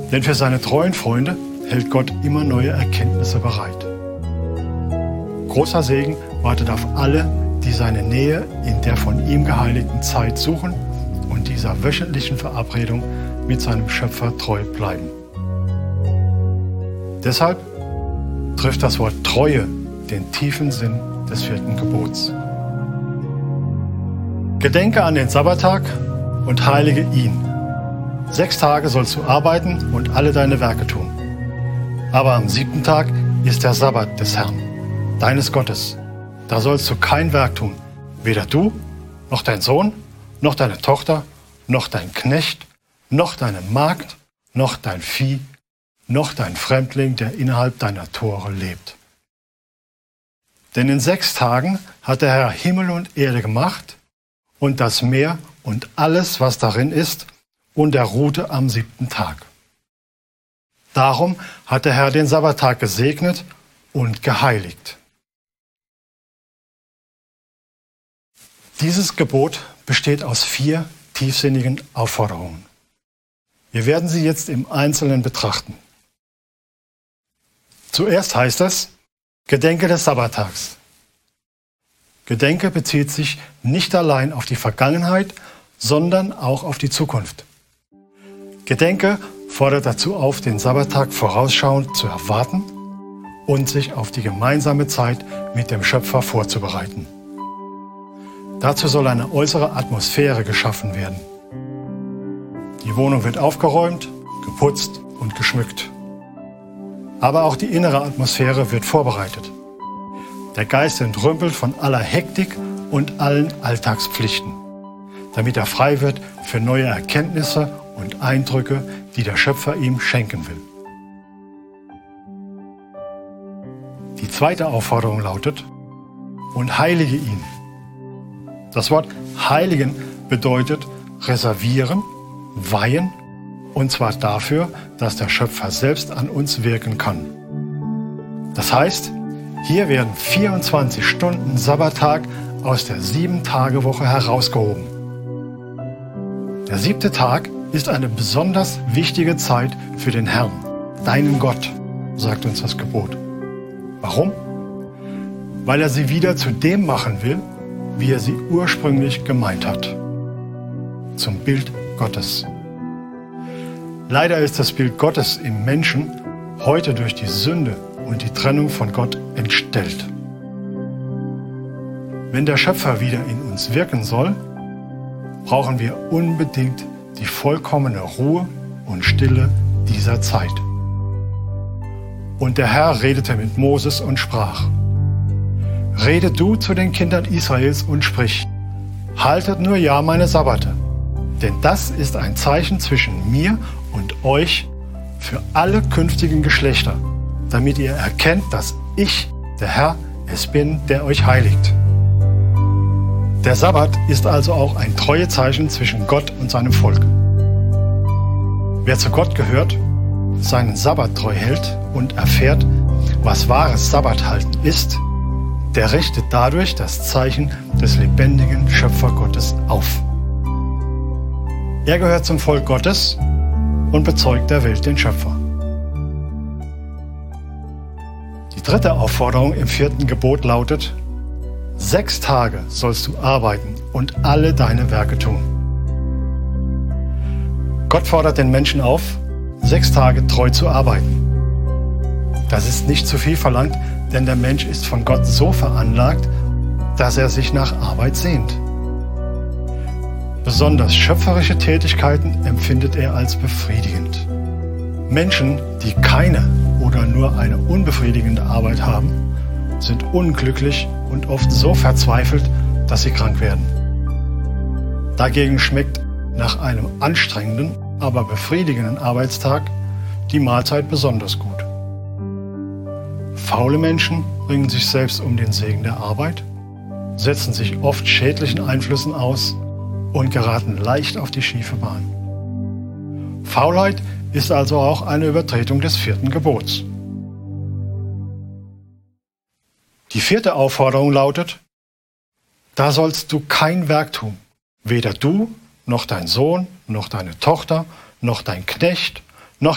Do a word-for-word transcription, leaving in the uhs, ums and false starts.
Denn für seine treuen Freunde hält Gott immer neue Erkenntnisse bereit. Großer Segen wartet auf alle, die seine Nähe in der von ihm geheiligten Zeit suchen und dieser wöchentlichen Verabredung mit seinem Schöpfer treu bleiben. Deshalb trifft das Wort Treue den tiefen Sinn des vierten Gebots. Gedenke an den Sabbattag und heilige ihn. Sechs Tage sollst du arbeiten und alle deine Werke tun. Aber am siebten Tag ist der Sabbat des Herrn, deines Gottes. Da sollst du kein Werk tun, weder du, noch dein Sohn, noch deine Tochter, noch dein Knecht, noch deine Magd, noch dein Vieh, noch dein Fremdling, der innerhalb deiner Tore lebt. Denn in sechs Tagen hat der Herr Himmel und Erde gemacht und das Meer und alles, was darin ist, und er ruhte am siebten Tag. Darum hat der Herr den Sabbattag gesegnet und geheiligt. Dieses Gebot besteht aus vier tiefsinnigen Aufforderungen. Wir werden sie jetzt im Einzelnen betrachten. Zuerst heißt es, Gedenke des Sabbattags. Gedenke bezieht sich nicht allein auf die Vergangenheit, sondern auch auf die Zukunft. Gedenke fordert dazu auf, den Sabbattag vorausschauend zu erwarten und sich auf die gemeinsame Zeit mit dem Schöpfer vorzubereiten. Dazu soll eine äußere Atmosphäre geschaffen werden. Die Wohnung wird aufgeräumt, geputzt und geschmückt. Aber auch die innere Atmosphäre wird vorbereitet. Der Geist entrümpelt von aller Hektik und allen Alltagspflichten, damit er frei wird für neue Erkenntnisse und Eindrücke, die der Schöpfer ihm schenken will. Die zweite Aufforderung lautet, und heilige ihn. Das Wort heiligen bedeutet reservieren, weihen, und zwar dafür, dass der Schöpfer selbst an uns wirken kann. Das heißt, hier werden vierundzwanzig Stunden Sabbattag aus der Sieben-Tage-Woche herausgehoben. Der siebte Tag ist eine besonders wichtige Zeit für den Herrn, deinen Gott, sagt uns das Gebot. Warum? Weil er sie wieder zu dem machen will, wie er sie ursprünglich gemeint hat. Zum Bild Gottes. Leider ist das Bild Gottes im Menschen heute durch die Sünde und die Trennung von Gott entstellt. Wenn der Schöpfer wieder in uns wirken soll, brauchen wir unbedingt die vollkommene Ruhe und Stille dieser Zeit. Und der Herr redete mit Moses und sprach: Rede du zu den Kindern Israels und sprich: Haltet nur ja meine Sabbate, denn das ist ein Zeichen zwischen mir und euch für alle künftigen Geschlechter, damit ihr erkennt, dass ich, der Herr, es bin, der euch heiligt. Der Sabbat ist also auch ein Treuezeichen zwischen Gott und seinem Volk. Wer zu Gott gehört, seinen Sabbat treu hält und erfährt, was wahres Sabbathalten ist, der richtet dadurch das Zeichen des lebendigen Schöpfergottes auf. Er gehört zum Volk Gottes und bezeugt der Welt den Schöpfer. Die dritte Aufforderung im vierten Gebot lautet: Sechs Tage sollst du arbeiten und alle deine Werke tun. Gott fordert den Menschen auf, sechs Tage treu zu arbeiten. Das ist nicht zu viel verlangt, denn der Mensch ist von Gott so veranlagt, dass er sich nach Arbeit sehnt. Besonders schöpferische Tätigkeiten empfindet er als befriedigend. Menschen, die keine oder nur eine unbefriedigende Arbeit haben, sind unglücklich und oft so verzweifelt, dass sie krank werden. Dagegen schmeckt nach einem anstrengenden, aber befriedigenden Arbeitstag die Mahlzeit besonders gut. Faule Menschen bringen sich selbst um den Segen der Arbeit, setzen sich oft schädlichen Einflüssen aus und geraten leicht auf die schiefe Bahn. Faulheit ist also auch eine Übertretung des vierten Gebots. Die vierte Aufforderung lautet: Da sollst du kein Werk tun, weder du, noch dein Sohn, noch deine Tochter, noch dein Knecht,